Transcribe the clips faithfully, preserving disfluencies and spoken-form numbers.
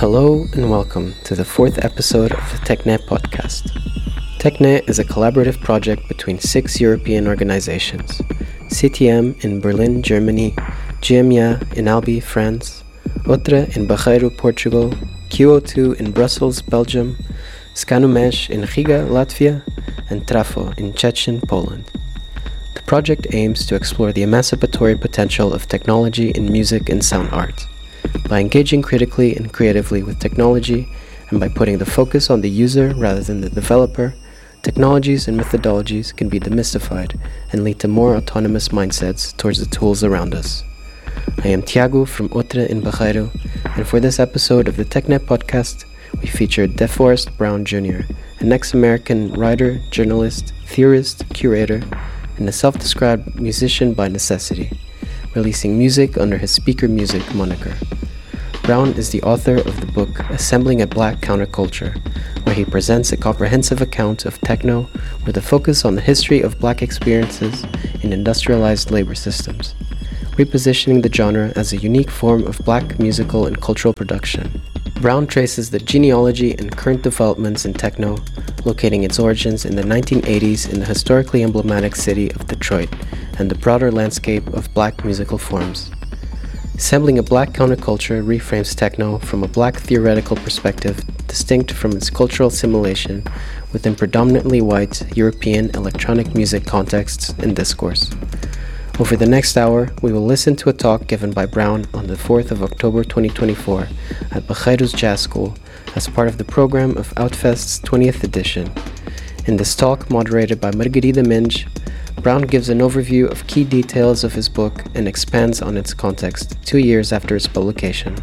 Hello and welcome to the fourth episode of the TechNet podcast. TechNet is a collaborative project between six European organizations: C T M in Berlin, Germany, G M I A in Albi, France, Outra in Barreiro, Portugal, Q O two in Brussels, Belgium, Scanumesh in Riga, Latvia, and Trafo in Szczecin, Poland. The project aims to explore the emancipatory potential of technology in music and sound art, by engaging critically and creatively with technology, and by putting the focus on the user rather than the developer. Technologies and methodologies can be demystified and lead to more autonomous mindsets towards the tools around us. I am Tiago from Outra in Barreiro, and for this episode of the TechNet podcast, we featured DeForest Brown Junior, an ex-American writer, journalist, theorist, curator, and a self-described musician by necessity, releasing music under his Speaker Music moniker. Brown is the author of the book Assembling a Black Counterculture, where he presents a comprehensive account of techno with a focus on the history of black experiences in industrialized labor systems, repositioning the genre as a unique form of black musical and cultural production. Brown traces the genealogy and current developments in techno, locating its origins in the nineteen eighties in the historically emblematic city of Detroit and the broader landscape of black musical forms. Assembling a Black Counterculture reframes techno from a black theoretical perspective distinct from its cultural assimilation within predominantly white European electronic music contexts and discourse. Over the next hour, we will listen to a talk given by Brown on the fourth of October twenty twenty-four at Barreiro's Jazz School as part of the program of Outfest's twentieth edition. In this talk, moderated by Margarida Minge, Brown gives an overview of key details of his book and expands on its context two years after its publication.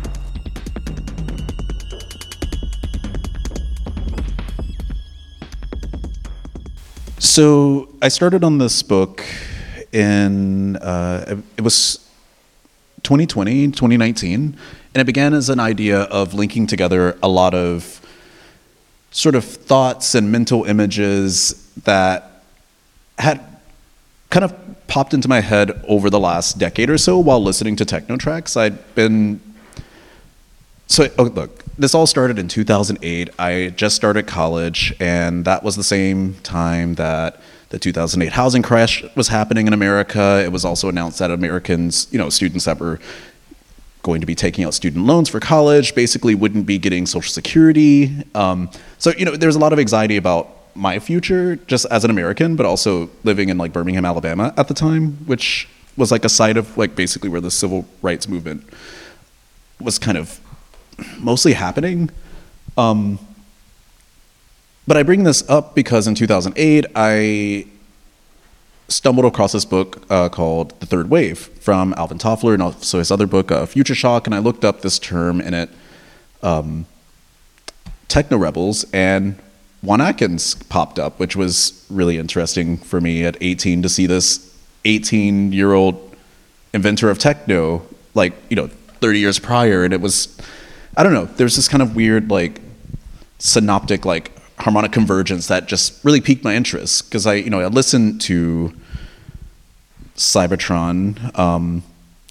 So I started on this book in, uh, it was twenty twenty, twenty nineteen, and it began as an idea of linking together a lot of sort of thoughts and mental images that had kind of popped into my head over the last decade or so while listening to techno tracks. I'd been, so oh, look, this all started in two thousand eight. I just started college, and that was the same time that the two thousand eight housing crash was happening in America. It was also announced that Americans, you know, students that were going to be taking out student loans for college basically wouldn't be getting Social Security. Um, so, you know, there's a lot of anxiety about my future just as an American, but also living in like Birmingham, Alabama at the time, which was like a site of like basically where the civil rights movement was kind of mostly happening. Um, but I bring this up because in two thousand eight, I stumbled across this book uh, called The Third Wave from Alvin Toffler, and also his other book, uh, Future Shock, and I looked up this term in it, um, techno rebels, and Juan Atkins popped up, which was really interesting for me at eighteen to see this eighteen-year-old inventor of techno, like, you know, thirty years prior, and it was, I don't know, there's this kind of weird, like, synoptic, like, harmonic convergence that just really piqued my interest, because I, you know, I listened to Cybertron, um,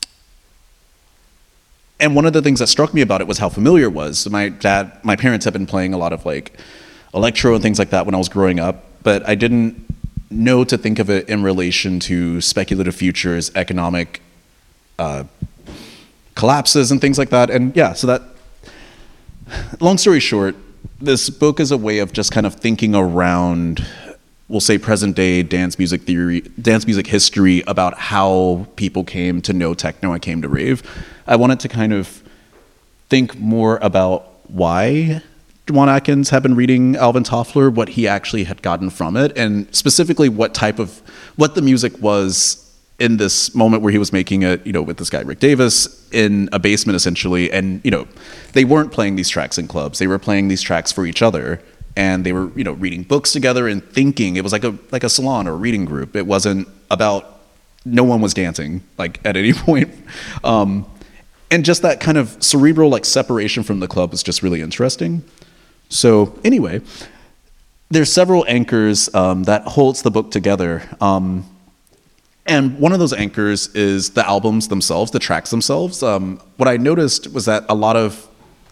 and one of the things that struck me about it was how familiar it was. So my dad, my parents had been playing a lot of, like, electro and things like that when I was growing up, but I didn't know to think of it in relation to speculative futures, economic uh, collapses and things like that. And yeah, so that, long story short, this book is a way of just kind of thinking around, we'll say, present day dance music theory, dance music history about how people came to know techno and came to rave. I wanted to kind of think more about why Juan Atkins had been reading Alvin Toffler, what he actually had gotten from it, and specifically what type of, what the music was in this moment where he was making it, you know, with this guy, Rick Davis, in a basement essentially. And, you know, they weren't playing these tracks in clubs. They were playing these tracks for each other. And they were, you know, reading books together and thinking. It was like a, like a salon or a reading group. It wasn't about, no one was dancing, like, at any point. Um, and just that kind of cerebral, like, separation from the club was just really interesting. So anyway, there's several anchors um, that holds the book together. Um, and one of those anchors is the albums themselves, the tracks themselves. Um, what I noticed was that a lot of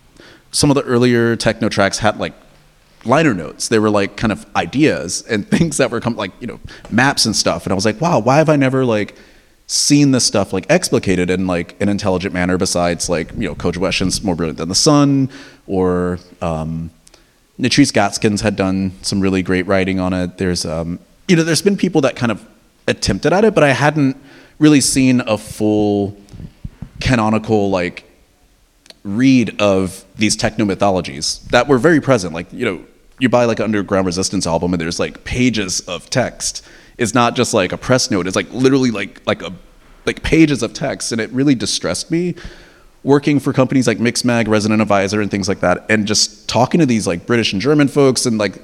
some of the earlier techno tracks had like liner notes. They were like kind of ideas and things that were come like, you know, maps and stuff. And I was like, wow, why have I never like seen this stuff like explicated in like an intelligent manner besides like, you know, Koji Ueshin's More Brilliant Than the Sun, or um, Latrice Gaskins had done some really great writing on it. There's, um, you know, there's been people that kind of attempted at it, but I hadn't really seen a full canonical like read of these techno mythologies that were very present. Like, you know, you buy like an Underground Resistance album and there's like pages of text. It's not just like a press note. It's like literally like like a like pages of text, and it really distressed me working for companies like Mixmag, Resident Advisor, and things like that, and just talking to these like British and German folks, and like,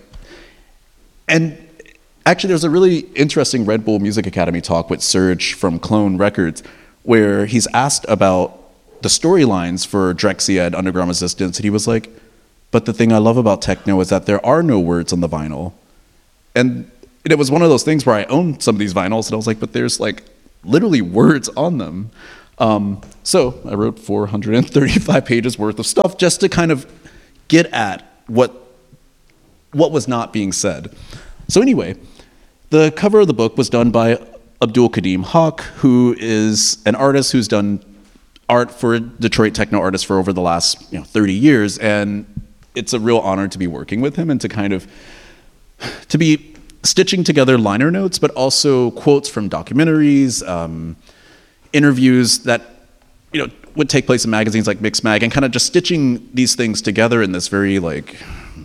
and actually there's a really interesting Red Bull Music Academy talk with Serge from Clone Records, where he's asked about the storylines for Drexciya and Underground Resistance, and he was like, but the thing I love about techno is that there are no words on the vinyl. And it was one of those things where I owned some of these vinyls, and I was like, but there's like literally words on them. Um, so I wrote four hundred thirty-five pages worth of stuff just to kind of get at what what was not being said. So anyway, the cover of the book was done by Abdul Kadim Haq, who is an artist who's done art for Detroit techno artists for over the last, you know, thirty years, and it's a real honor to be working with him and to kind of to be stitching together liner notes, but also quotes from documentaries, um, interviews that, you know, would take place in magazines like Mixmag, and kind of just stitching these things together in this very like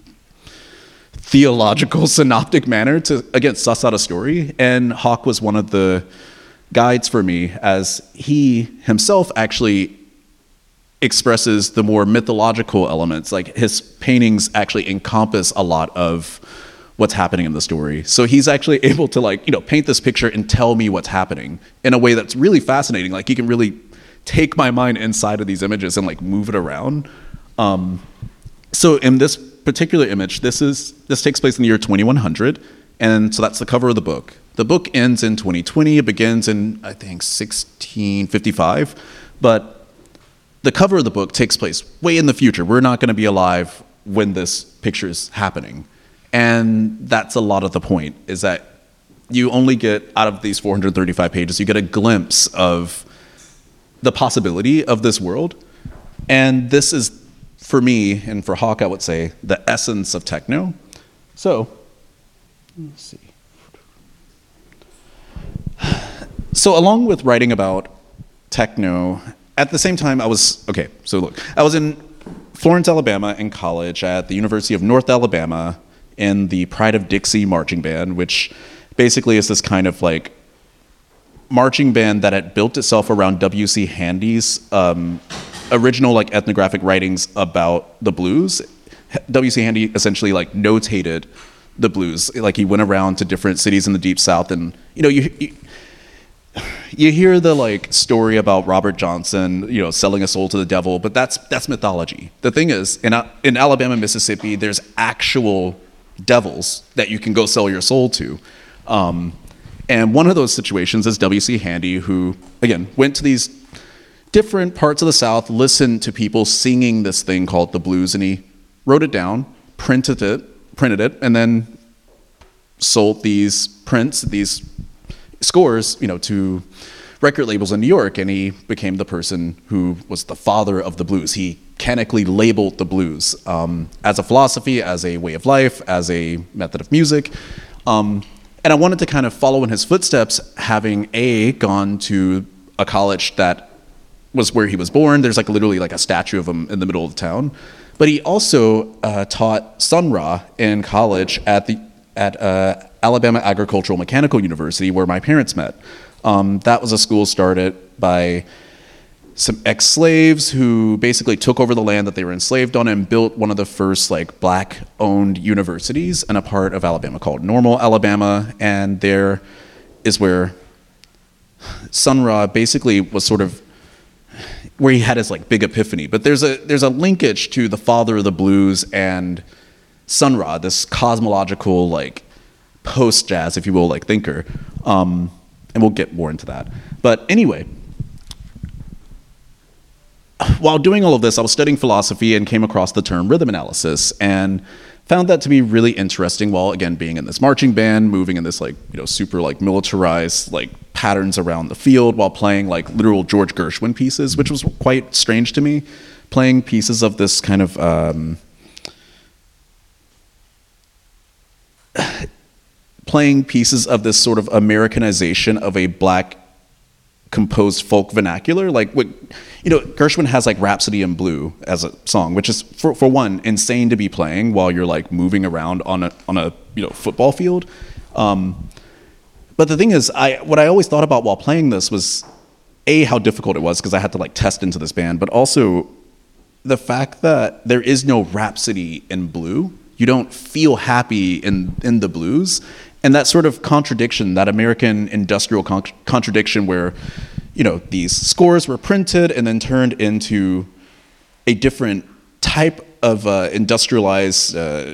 theological synoptic manner to, again, suss out a story. And Hawk was one of the guides for me, as he himself actually expresses the more mythological elements. Like his paintings actually encompass a lot of what's happening in the story. So he's actually able to like, you know, paint this picture and tell me what's happening in a way that's really fascinating. Like he can really take my mind inside of these images and like move it around. Um, so in this particular image, this is this takes place in the year twenty-one hundred, and so that's the cover of the book. The book ends in twenty twenty. It begins in, I think, sixteen fifty-five, but the cover of the book takes place way in the future. We're not going to be alive when this picture is happening. And that's a lot of the point, is that you only get, out of these four hundred thirty-five pages, you get a glimpse of the possibility of this world. And this is, for me, and for Hawk, I would say, the essence of techno. So, let's see. So along with writing about techno, at the same time I was, okay, so look, I was in Florence, Alabama in college at the University of North Alabama in the Pride of Dixie marching band, which basically is this kind of like marching band that had built itself around W C Handy's um, original like ethnographic writings about the blues. W C Handy essentially like notated the blues. Like he went around to different cities in the Deep South, and you know, you, you you hear the like story about Robert Johnson, you know, selling a soul to the devil, but that's that's mythology. The thing is, in in Alabama, Mississippi, there's actual devils that you can go sell your soul to. Um, and one of those situations is W C Handy, who, again, went to these different parts of the South, listened to people singing this thing called the blues, and he wrote it down, printed it, printed it, and then sold these prints, these scores, you know, to record labels in New York, and he became the person who was the father of the blues. He canonically labeled the blues um, as a philosophy, as a way of life, as a method of music. Um, and I wanted to kind of follow in his footsteps, having A, gone to a college that was where he was born. There's like literally like a statue of him in the middle of the town. But he also uh, taught Sun Ra in college at the at uh, Alabama Agricultural Mechanical University, where my parents met. Um, that was a school started by some ex-slaves who basically took over the land that they were enslaved on and built one of the first like black-owned universities in a part of Alabama called Normal, Alabama. And there is where Sun Ra basically was sort of where he had his like big epiphany. But there's a there's a linkage to the father of the blues and Sun Ra, this cosmological like post-jazz, if you will, like thinker. Um, and we'll get more into that. But anyway, while doing all of this, I was studying philosophy and came across the term rhythm analysis and found that to be really interesting while, again, being in this marching band, moving in this like, you know, super like militarized like patterns around the field while playing like literal George Gershwin pieces, which was quite strange to me, playing pieces of this kind of um, playing pieces of this sort of Americanization of a black composed folk vernacular. Like, what, you know, Gershwin has like Rhapsody in Blue as a song, which is for, for one, insane to be playing while you're like moving around on a on a you know football field. Um, but the thing is, I what I always thought about while playing this was A, how difficult it was because I had to like test into this band, but also the fact that there is no Rhapsody in Blue. You don't feel happy in in the blues. And that sort of contradiction, that American industrial con- contradiction where, you know, these scores were printed and then turned into a different type of uh, industrialized, uh,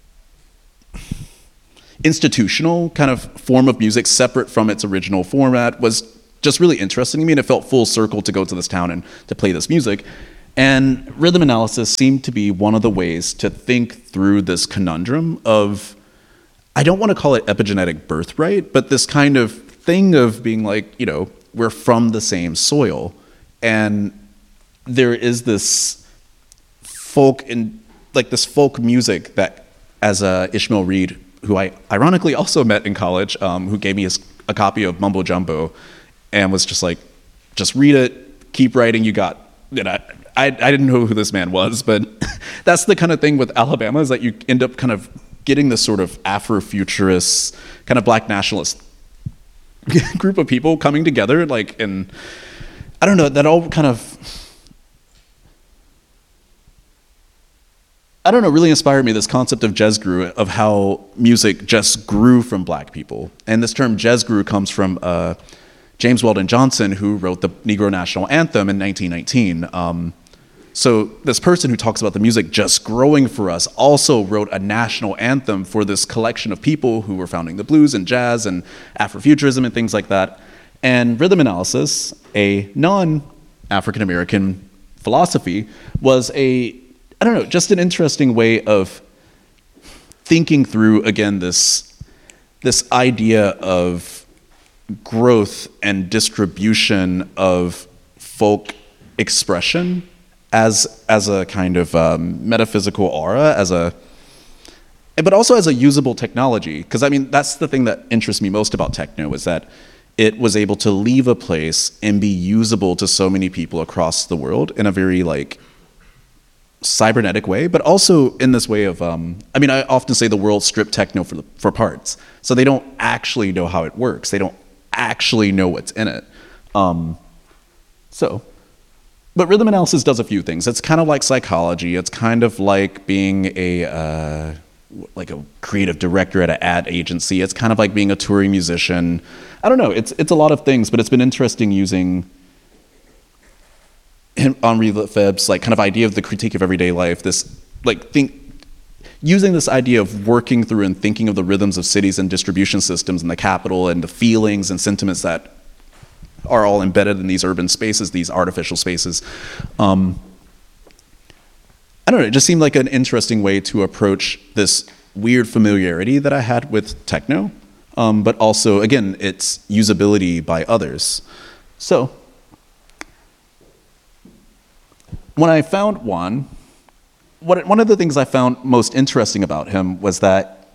institutional kind of form of music separate from its original format was just really interesting to me, and it felt full circle to go to this town and to play this music. And rhythm analysis seemed to be one of the ways to think through this conundrum of, I don't want to call it epigenetic birthright, but this kind of thing of being like, you know, we're from the same soil. And there is this folk and like this folk music that, as uh, Ishmael Reed, who I ironically also met in college, um, who gave me a, a copy of Mumbo Jumbo and was just like, just read it, keep writing, you got, you know, I, I didn't know who this man was, but that's the kind of thing with Alabama is that you end up kind of getting this sort of Afrofuturist, kind of black nationalist group of people coming together, like, and I don't know, that all kind of, I don't know, really inspired me, this concept of jazz grew, of how music just grew from black people. And this term jazz grew comes from uh, James Weldon Johnson, who wrote the Negro National Anthem in nineteen nineteen. Um, So this person who talks about the music just growing for us also wrote a national anthem for this collection of people who were founding the blues and jazz and Afrofuturism and things like that. And rhythm analysis, a non-African American philosophy, was a, I don't know, just an interesting way of thinking through, again, this, this idea of growth and distribution of folk expression as as a kind of um, metaphysical aura, as a, but also as a usable technology. Because I mean, that's the thing that interests me most about techno, is that it was able to leave a place and be usable to so many people across the world in a very like cybernetic way, but also in this way of, um, I mean, I often say the world stripped techno for the, for parts, so they don't actually know how it works. They don't actually know what's in it. Um, so. But rhythm analysis does a few things. It's kind of like psychology. It's kind of like being a uh, like a creative director at an ad agency. It's kind of like being a touring musician. I don't know. It's it's a lot of things, but it's been interesting using Henri Lefebvre's like kind of idea of the critique of everyday life. This like think using this idea of working through and thinking of the rhythms of cities and distribution systems and the capital and the feelings and sentiments that are all embedded in these urban spaces, these artificial spaces. Um, I don't know, it just seemed like an interesting way to approach this weird familiarity that I had with techno, um, but also, again, its usability by others. So, when I found Juan, what, one of the things I found most interesting about him was that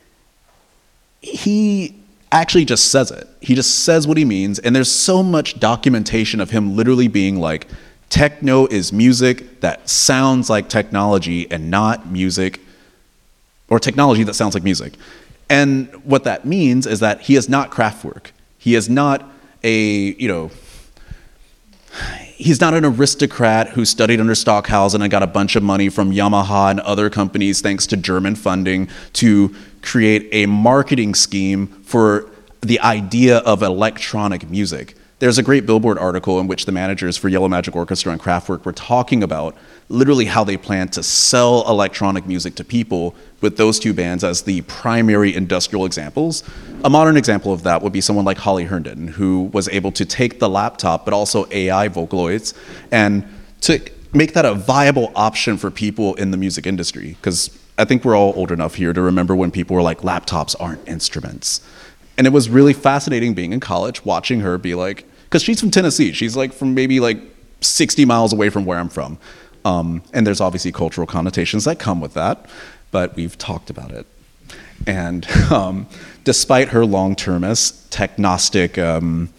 he actually just says it. He just says what he means, and there's so much documentation of him literally being like, techno is music that sounds like technology and not music, or technology that sounds like music. And what that means is that he is not Kraftwerk. He is not a, you know, he's not an aristocrat who studied under Stockhausen and got a bunch of money from Yamaha and other companies thanks to German funding to create a marketing scheme for the idea of electronic music. There's a great Billboard article in which the managers for Yellow Magic Orchestra and Kraftwerk were talking about literally how they plan to sell electronic music to people with those two bands as the primary industrial examples. A modern example of that would be someone like Holly Herndon, who was able to take the laptop, but also A I Vocaloids, and to make that a viable option for people in the music industry. Because I think we're all old enough here to remember when people were like, laptops aren't instruments. And it was really fascinating being in college, watching her be like, because she's from Tennessee. She's like from maybe like sixty miles away from where I'm from. Um, and there's obviously cultural connotations that come with that, but we've talked about it. And um, despite her long-termist, technostic, um,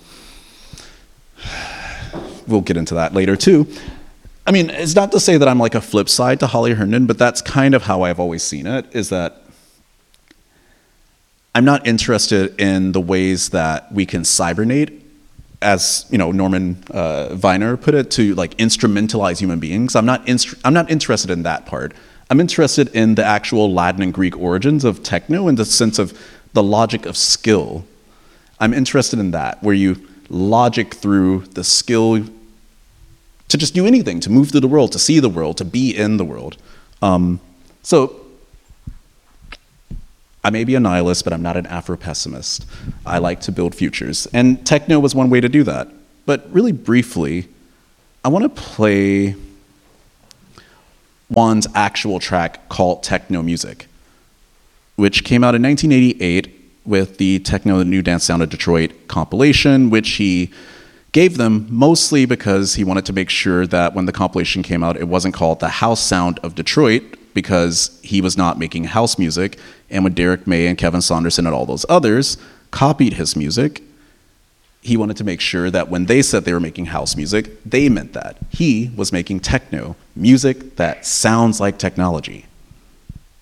we'll get into that later too. I mean, it's not to say that I'm like a flip side to Holly Herndon, but that's kind of how I've always seen it, is that I'm not interested in the ways that we can cybernate, as you know, Norman uh, Viner put it, to like instrumentalize human beings. I'm not instru- I'm not interested in that part. I'm interested in the actual Latin and Greek origins of techno, in the sense of the logic of skill. I'm interested in that, where you logic through the skill to just do anything, to move through the world, to see the world, to be in the world. Um, so I may be a nihilist, but I'm not an Afro-pessimist. I like to build futures. And techno was one way to do that. But really briefly, I want to play Juan's actual track called Techno Music, which came out in nineteen eighty-eight with the Techno, the New Dance Sound of Detroit compilation, which he gave them mostly because he wanted to make sure that when the compilation came out, it wasn't called the House Sound of Detroit, because he was not making house music. And when Derek May and Kevin Saunderson and all those others copied his music, he wanted to make sure that when they said they were making house music, they meant that. He was making techno, music that sounds like technology.